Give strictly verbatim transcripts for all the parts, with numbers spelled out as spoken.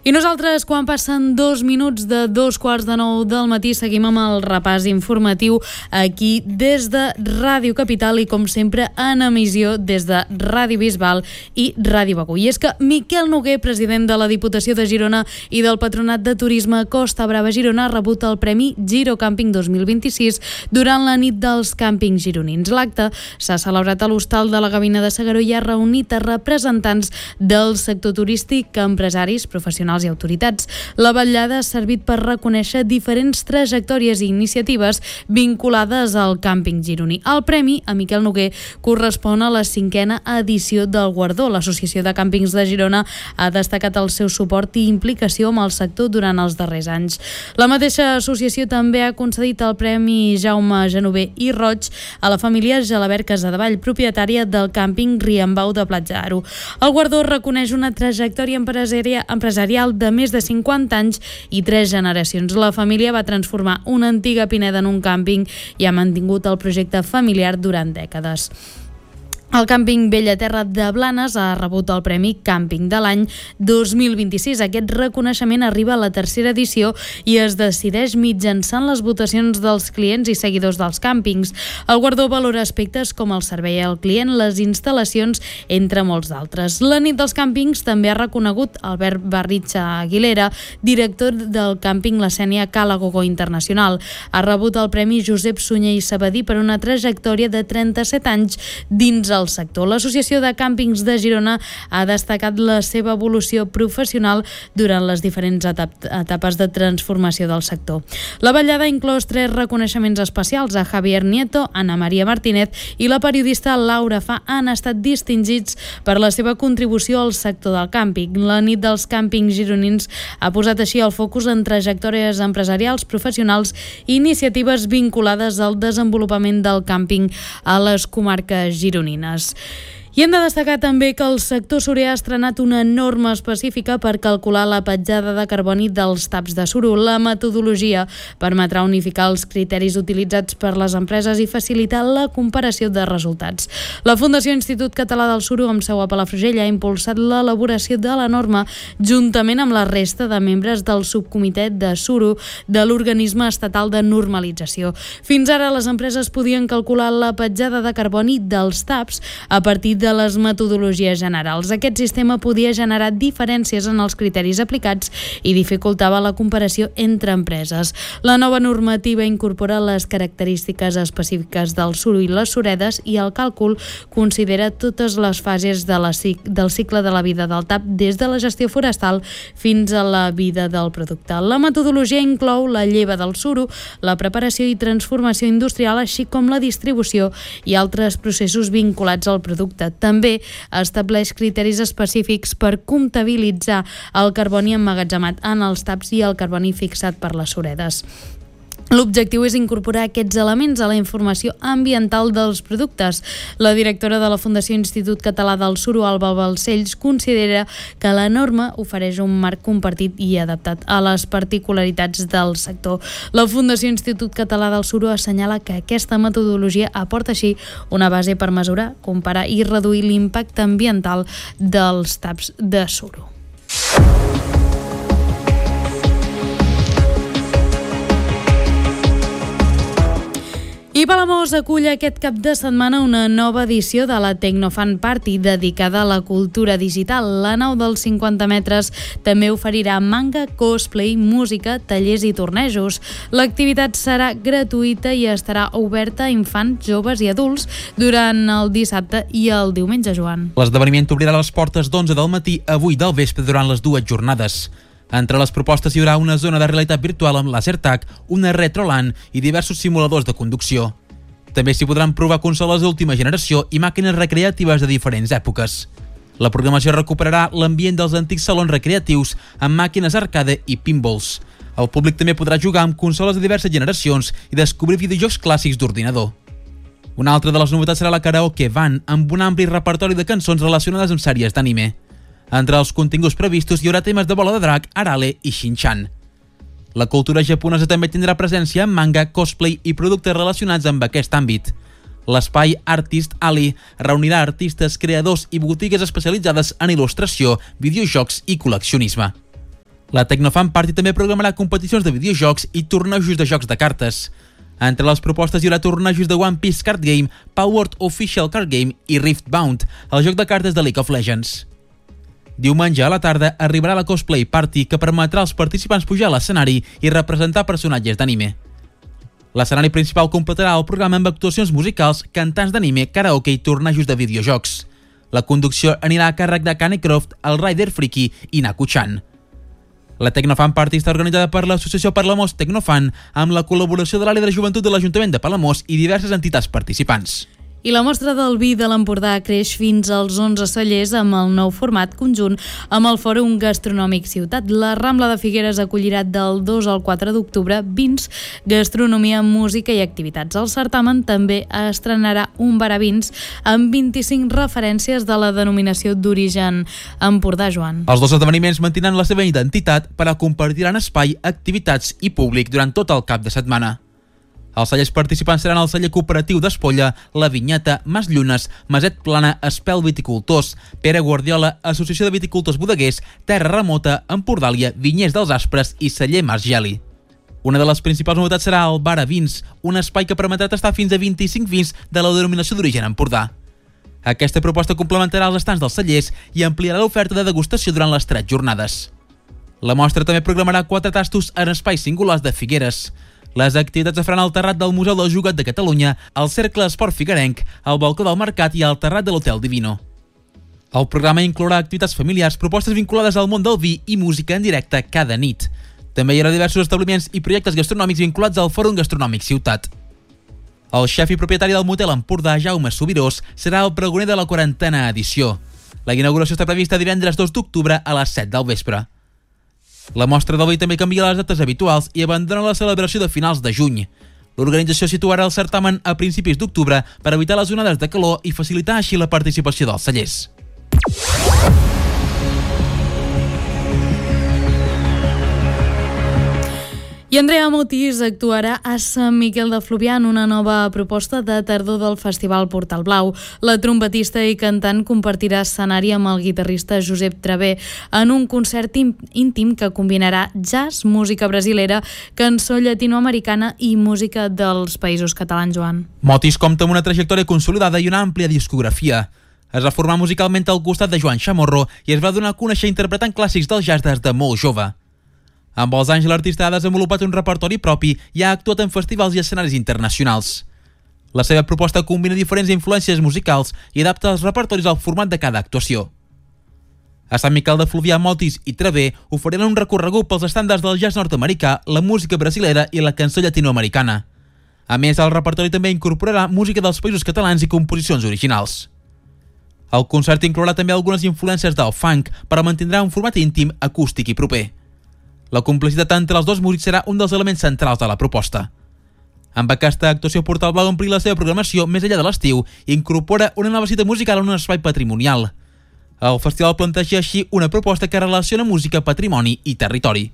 I nosaltres, quan passen dos minuts de dos quarts de nou del matí, seguim amb el repàs informatiu aquí des de Ràdio Capital i, com sempre, en emissió des de Ràdio Bisbal i Ràdio Begur. I és que Miquel Noguer, president de la Diputació de Girona i del Patronat de Turisme Costa Brava Girona, ha rebut el Premi Giro Càmping dos mil vint-i-sis durant la nit dels càmpings gironins. L'acte s'ha celebrat a l'Hostal de la Gavina de S'Agaró i ha reunit a representants del sector turístic, empresaris, professionals i autoritats. La vetllada ha servit per reconèixer diferents trajectòries i iniciatives vinculades al càmping gironí. El premi a Miquel Noguer correspon a la cinquena edició del guardó. L'Associació de Càmpings de Girona ha destacat el seu suport i implicació amb el sector durant els darrers anys. La mateixa associació també ha concedit el Premi Jaume Genover i Roig a la família Gelabert Casadevall, propietària del càmping Riambau de Platja d'Aro. El guardó reconeix una trajectòria empresarial empresarial de més de cinquanta anys i tres generacions. La família va transformar una antiga pineda en un càmping i ha mantingut el projecte familiar durant dècades. El càmping Bellaterra de Blanes ha rebut el Premi Càmping de l'any dos mil vint-i-sis. Aquest reconeixement arriba a la tercera edició i es decideix mitjançant les votacions dels clients i seguidors dels càmpings. El guardó valora aspectes com el servei al client, les instal·lacions, entre molts d'altres. La nit dels càmpings també ha reconegut Albert Barritxa Aguilera, director del càmping La Sénia Cala Gogó Internacional. Ha rebut el Premi Josep Sunyer i Sabadí per una trajectòria de trenta-set anys dins el sector. L'Associació de Càmpings de Girona ha destacat la seva evolució professional durant les diferents etap- etapes de transformació del sector. La vetllada ha inclòs tres reconeixements especials. A Javier Nieto, Ana Maria Martínez i la periodista Laura Fa han estat distingits per la seva contribució al sector del càmping. La nit dels càmpings gironins ha posat així el focus en trajectòries empresarials, professionals i iniciatives vinculades al desenvolupament del càmping a les comarques gironines. I hem de destacar també que el sector surer ha estrenat una norma específica per calcular la petjada de carboni dels taps de suro. La metodologia permetrà unificar els criteris utilitzats per les empreses i facilitar la comparació de resultats. La Fundació Institut Català del Suro, amb seu a Palafrugell, ha impulsat l'elaboració de la norma juntament amb la resta de membres del subcomitè de suro de l'Organisme Estatal de Normalització. Fins ara, les empreses podien calcular la petjada de carboni dels taps a partir de les metodologies generals. Aquest sistema podia generar diferències en els criteris aplicats i dificultava la comparació entre empreses. La nova normativa incorpora les característiques específiques del suro i les suredes i el càlcul considera totes les fases de la, del cicle de la vida del tap, des de la gestió forestal fins a la vida del producte. La metodologia inclou la lleva del suro, la preparació i transformació industrial, així com la distribució i altres processos vinculats al producte. També estableix criteris específics per comptabilitzar el carboni emmagatzemat en els taps i el carboni fixat per les suredes. L'objectiu és incorporar aquests elements a la informació ambiental dels productes. La directora de la Fundació Institut Català del Suro, Alba Balcells, considera que la norma ofereix un marc compartit i adaptat a les particularitats del sector. La Fundació Institut Català del Suro assenyala que aquesta metodologia aporta així una base per mesurar, comparar i reduir l'impacte ambiental dels taps de suro. I Palamós acull aquest cap de setmana una nova edició de la Tecnofan Party dedicada a la cultura digital. La nau dels cinquanta metres també oferirà manga, cosplay, música, tallers i tornejos. L'activitat serà gratuïta i estarà oberta a infants, joves i adults durant el dissabte i el diumenge, Joan. L'esdeveniment obrirà les portes d'onze del matí a vuit del vespre durant les dues jornades. Entre les propostes hi haurà una zona de realitat virtual amb LaserTag, una Retroland i diversos simuladors de conducció. També s'hi podran provar consoles d'última generació i màquines recreatives de diferents èpoques. La programació recuperarà l'ambient dels antics salons recreatius amb màquines arcade i pinballs. El públic també podrà jugar amb consoles de diverses generacions i descobrir videojocs clàssics d'ordinador. Una altra de les novetats serà la Karaoke Van, amb un ampli repertori de cançons relacionades amb sèries d'anime. Entre els continguts previstos hi haurà temes de Bola de Drac, Arale i Shin-chan. La cultura japonesa també tindrà presència en manga, cosplay i productes relacionats amb aquest àmbit. L'espai Artist Alley reunirà artistes, creadors i botigues especialitzades en il·lustració, videojocs i col·leccionisme. La Tecnofan Party també programarà competicions de videojocs i tornejos de jocs de cartes. Entre les propostes hi haurà tornejos de One Piece Card Game, Powered Official Card Game i Riftbound, el joc de cartes de League of Legends. Diumenge a la tarda arribarà la Cosplay Party, que permetrà als participants pujar a l'escenari i representar personatges d'anime. L'escenari principal completarà el programa amb actuacions musicals, cantants d'anime, karaoke i tornejos de videojocs. La conducció anirà a càrrec de Kane Croft, el Rider Friki i Naku-chan. La Tecnofan Party està organitzada per l'associació Palamós Tecnofan amb la col·laboració de l'àrea de joventut de l'Ajuntament de Palamós i diverses entitats participants. I la mostra del vi de l'Empordà creix fins als onze cellers amb el nou format conjunt amb el Fòrum Gastronòmic Ciutat. La Rambla de Figueres acollirà del dos al quatre d'octubre vins, gastronomia, música i activitats. El certamen també estrenarà un bar a vins amb vint-i-cinc referències de la denominació d'origen Empordà, Joan. Els dos esdeveniments mantindran la seva identitat, però compartiran espai, activitats i públic durant tot el cap de setmana. Els cellers participants seran el celler cooperatiu d'Espolla, La Vinyeta, Mas Llunes, Maset Plana, Espel Viticultors, Pere Guardiola, Associació de Viticultors Bodeguers, Terra Remota, Empordàlia, Vinyers dels Aspres i celler Mas Geli. Una de les principals novetats serà el bar a vins, un espai que permetrà tastar fins a vint-i-cinc vins de la denominació d'origen Empordà. Aquesta proposta complementarà els estants dels cellers i ampliarà l'oferta de degustació durant les tres jornades. La mostra també programarà quatre tastos en espais singulars de Figueres. Les activitats es faran al terrat del Museu del Jugat de Catalunya, al Cercle Esport Figuerenc, al balcó del Mercat i al terrat de l'Hotel Divino. El programa inclourà activitats familiars, propostes vinculades al món del vi i música en directe cada nit. També hi haurà diversos establiments i projectes gastronòmics vinculats al Fòrum Gastronòmic Ciutat. El xef i propietari del motel Empordà, Jaume Subirós, serà el pregoner de la quarantena edició. La inauguració està prevista divendres dos d'octubre a les set del vespre. La mostra del vi també canvia les dates habituals i abandona la celebració de finals de juny. L'organització situarà el certamen a principis d'octubre per evitar les onades de calor i facilitar així la participació dels cellers. I Andrea Motis actuarà a Sant Miquel de Fluvià en una nova proposta de tardor del Festival Portal Blau. La trompetista i cantant compartirà escenari amb el guitarrista Josep Travé en un concert íntim que combinarà jazz, música brasilera, cançó llatinoamericana i música dels Països Catalans, Joan. Motis compta amb una trajectòria consolidada i una àmplia discografia. Es va formar musicalment al costat de Joan Chamorro i es va donar a conèixer interpretant clàssics del jazz des de molt jove. Amb els anys, l'artista ha desenvolupat un repertori propi i ha actuat en festivals i escenaris internacionals. La seva proposta combina diferents influències musicals i adapta els repertoris al format de cada actuació. A Sant Miquel de Fluvià, Motis i Travé oferiran un recorregut pels estàndards del jazz nord-americà, la música brasilera i la cançó llatinoamericana. A més, el repertori també incorporarà música dels Països Catalans i composicions originals. El concert inclourà també algunes influències del funk, però mantindrà un format íntim, acústic i proper. La complicitat entre els dos músics serà un dels elements centrals de la proposta. Amb aquesta actuació, Portal Blau ompli la seva programació més enllà de l'estiu i incorpora una nova cita musical en un espai patrimonial. El festival planteja així una proposta que relaciona música, patrimoni i territori.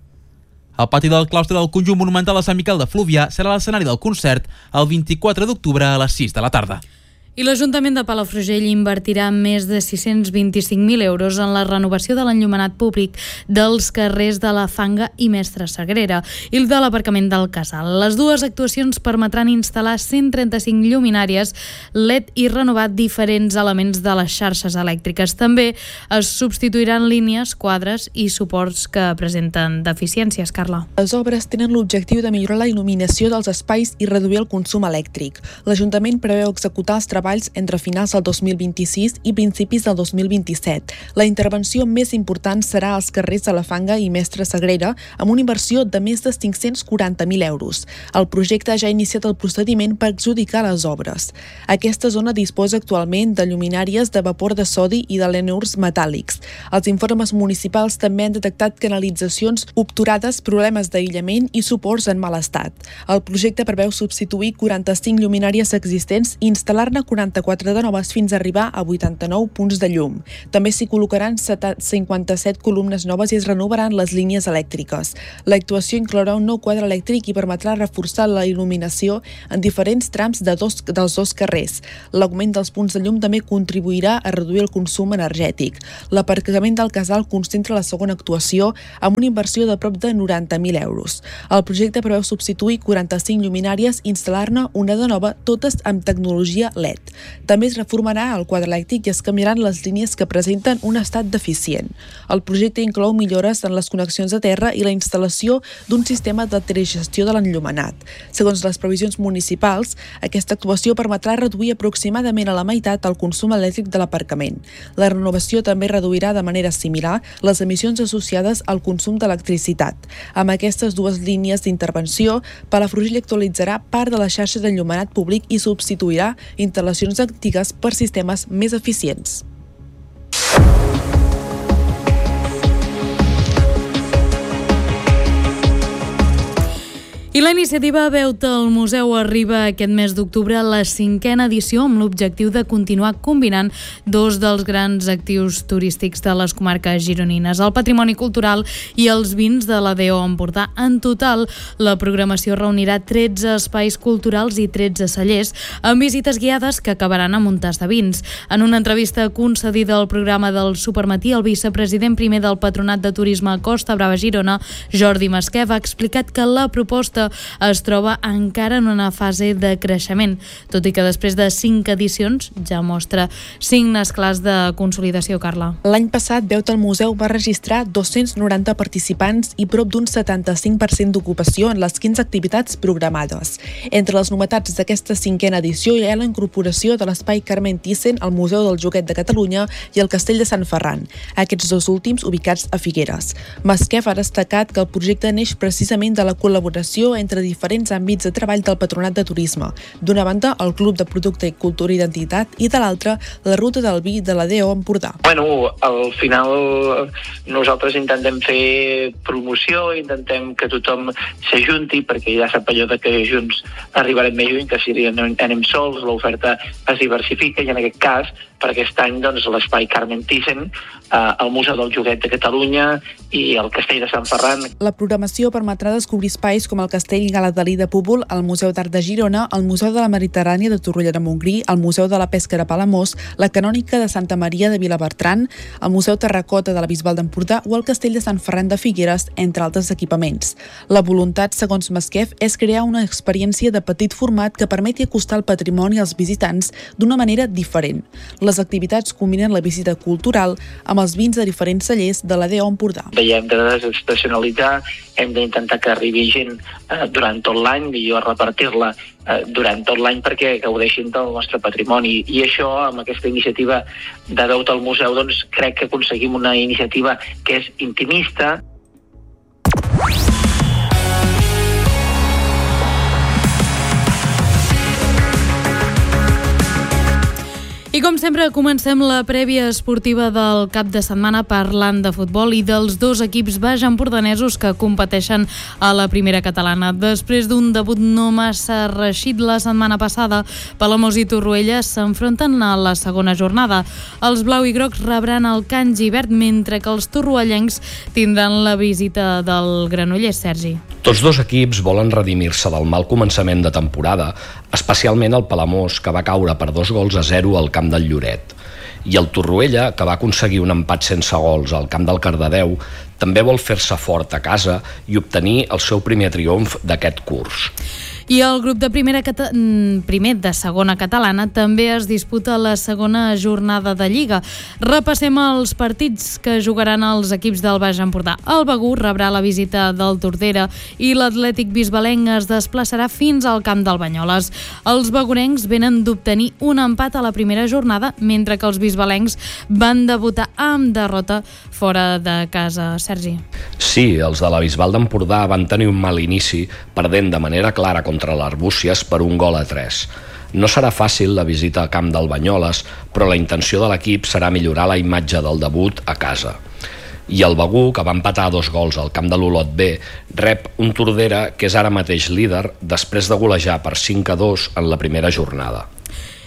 El pati del claustre del conjunt monumental de Sant Miquel de Fluvià serà l'escenari del concert el vint-i-quatre d'octubre a les sis de la tarda. I l'Ajuntament de Palafrugell invertirà més de sis-cents vint-i-cinc mil euros en la renovació de l'enllumenat públic dels carrers de la Fanga i Mestre Sagrera i de l'aparcament del Casal. Les dues actuacions permetran instal·lar cent trenta-cinc lluminàries L E D i renovar diferents elements de les xarxes elèctriques. També es substituiran línies, quadres i suports que presenten deficiències, Carla. Les obres tenen l'objectiu de millorar la il·luminació dels espais i reduir el consum elèctric. L'Ajuntament preveu executar els treballs entre finals del dos mil vint-i-sis i principis del dos mil vint-i-set. La intervenció més important serà als carrers de la Fanga i Mestre Sagrera, amb una inversió de més de cinc-cents quaranta mil euros. El projecte ja ha iniciat el procediment per adjudicar les obres. Aquesta zona disposa actualment de lluminàries de vapor de sodi i de lenurs metàl·lics. Els informes municipals també han detectat canalitzacions obturades, problemes d'aïllament i suports en mal estat. El projecte preveu substituir quaranta-cinc lluminàries existents i instal·lar-ne quaranta-quatre de noves fins a arribar a vuitanta-nou punts de llum. També s'hi col·locaran cinquanta-set columnes noves i es renovaran les línies elèctriques. L'actuació inclourà un nou quadre elèctric i permetrà reforçar la il·luminació en diferents trams de dos, dels dos carrers. L'augment dels punts de llum també contribuirà a reduir el consum energètic. L'aparcament del casal concentra la segona actuació amb una inversió de prop de noranta mil euros. El projecte preveu substituir quaranta-cinc lluminàries i instal·lar-ne una de nova, totes amb tecnologia L E D. També es reformarà el quadre elèctric i es canviaran les línies que presenten un estat deficient. El projecte inclou millores en les connexions de terra i la instal·lació d'un sistema de telegestió de l'enllumenat. Segons les previsions municipals, aquesta actuació permetrà reduir aproximadament a la meitat el consum elèctric de l'aparcament. La renovació també reduirà de manera similar les emissions associades al consum d'electricitat. Amb aquestes dues línies d'intervenció, Palafrugell actualitzarà part de la xarxa d'enllumenat públic i substituirà instal·lacions antigues per sistemes més eficients. I la iniciativa Veu-te al Museu arriba aquest mes d'octubre a la cinquena edició amb l'objectiu de continuar combinant dos dels grans actius turístics de les comarques gironines, el patrimoni cultural i els vins de la D O Empordà. En total, la programació reunirà tretze espais culturals i tretze cellers amb visites guiades que acabaran amb un tas de vins. En una entrevista concedida al programa del Supermatí, el vicepresident primer del Patronat de Turisme Costa Brava Girona, Jordi Masquef, ha explicat que la proposta es troba encara en una fase de creixement, tot i que després de cinc edicions ja mostra signes clars de consolidació, Carla. L'any passat, Veu-te al Museu va registrar dos-cents noranta participants i prop d'un setanta-cinc per cent d'ocupació en les quinze activitats programades. Entre les novetats d'aquesta cinquena edició hi ha la incorporació de l'espai Carmen Thyssen al Museu del Joguet de Catalunya i el Castell de Sant Ferran, aquests dos últims ubicats a Figueres. Masquef ha destacat que el projecte neix precisament de la col·laboració entre diferents àmbits de treball del Patronat de Turisme. D'una banda, el Club de Producte i Cultura i Identitat i de l'altra, la Ruta del Vi de la D O Empordà. Bueno, al final nosaltres intentem fer promoció, intentem que tothom s'ajunti, perquè ja sap allò de que junts arribarem més lluny, que si anem sols, l'oferta es diversifica i en aquest cas, per aquest any, doncs, l'espai Carmen Thyssen, eh, el Museu del Joguet de Catalunya i el Castell de Sant Ferran. La programació permetrà descobrir espais com el Castell Gala-Dalí de Púbol, el Museu d'Art de Girona, el Museu de la Mediterrània de Torroella de Montgrí, el Museu de la Pesca de Palamós, la Canònica de Santa Maria de Vilabertran, el Museu Terracota de la Bisbal d'Empordà o el Castell de Sant Ferran de Figueres, entre altres equipaments. La voluntat, segons Masquef, és crear una experiència de petit format que permeti acostar el patrimoni als visitants d'una manera diferent. Les activitats combinen la visita cultural amb els vins de diferents cellers de la D O Empordà. Veiem de desestacionalitzar, hem d'intentar que arribi gent eh, durant tot l'any i jo repartir-la eh, durant tot l'any perquè gaudeixin del nostre patrimoni. I això, amb aquesta iniciativa de Veu-te al Museu, doncs crec que aconseguim una iniciativa que és intimista. I com sempre, comencem la prèvia esportiva del cap de setmana parlant de futbol i dels dos equips baix-empordanesos que competeixen a la primera catalana. Després d'un debut no massa reeixit la setmana passada, Palamós i Torroella s'enfronten a la segona jornada. Els blau i grocs rebran el Can Givert, mentre que els torroellencs tindran la visita del Granollers, Sergi. Tots dos equips volen redimir-se del mal començament de temporada, especialment el Palamós, que va caure per dos gols a zero al camp del Lloret. I el Torroella, que va aconseguir un empat sense gols al camp del Cardedeu, també vol fer-se fort a casa i obtenir el seu primer triomf d'aquest curs. I el grup de primera cata... primer de segona catalana també es disputa la segona jornada de Lliga. Repassem els partits que jugaran els equips del Baix Empordà. El Begur rebrà la visita del Tordera i l'Atlètic Bisbalenc es desplaçarà fins al camp del Banyoles. Els begurencs venen d'obtenir un empat a la primera jornada, mentre que els bisbalencs van debutar amb derrota fora de casa. Sergi. Sí, els de la Bisbal d'Empordà van tenir un mal inici, perdent de manera clara contra l'Arbúcies per un gol a tres. No serà fàcil la visita al camp del Banyoles, però la intenció de l'equip serà millorar la imatge del debut a casa. I el Begur, que va empatar dos gols al camp de l'Olot B, rep un Tordera que és ara mateix líder després de golejar per cinc a dos en la primera jornada.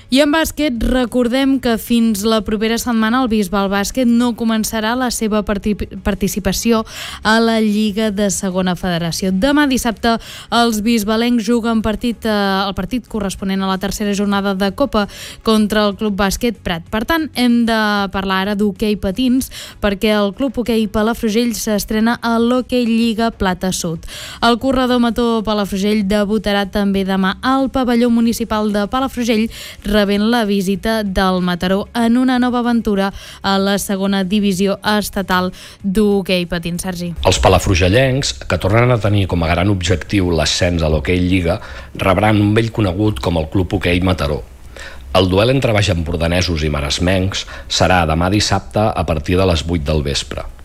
I en bàsquet, recordem que fins la propera setmana el Bisbal Bàsquet no començarà la seva participació a la Lliga de Segona Federació. Demà dissabte els bisbalencs juguen partit, eh, el partit corresponent a la tercera jornada de Copa contra el Club Bàsquet Prat. Per tant, hem de parlar ara d'hoquei patins perquè el Club Hoquei Palafrugell s'estrena a l'Hoquei Lliga Plata Sud. El corredor Mató Palafrugell debutarà també demà al pavelló municipal de Palafrugell, rebent la visita del Mataró en una nova aventura a la segona divisió estatal d'hoquei patins. Sergi. Els palafrugellencs, que tornen a tenir com a gran objectiu l'ascens a l'Hoquei Lliga, rebran un vell conegut com el Club Hoquei Mataró. El duel entre baixempordanesos i maresmencs serà demà dissabte a partir de les vuit del vespre.